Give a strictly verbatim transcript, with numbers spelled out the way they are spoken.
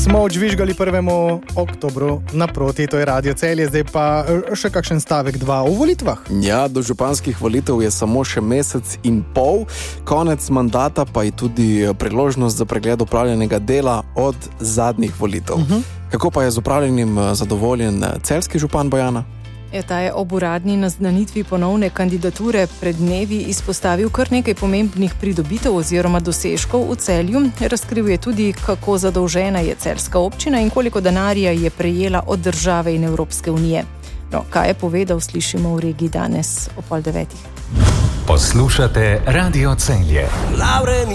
Smo odžvižgali prvemu oktobru naproti, to je Radio Celje, zdaj pa še kakšen stavek dva o volitvah. Ja, do županskih volitev je samo še mesec in pol, konec mandata pa je tudi priložnost za pregled upravljenega dela od zadnjih volitev. Uh-huh. Kako pa je z upravljanjem zadovoljen celjski župan Bojana? Je ta je ob uradni naznanitvi ponovne kandidature pred dnevi izpostavil kar nekaj pomembnih pridobitev oziroma dosežkov v Celju. Razkril je tudi, kako zadolžena je celjska občina in koliko denarja je prejela od države in Evropske unije. No, kaj je povedal, slišimo v regiji danes o pol devetih. Poslušate Radio Celje.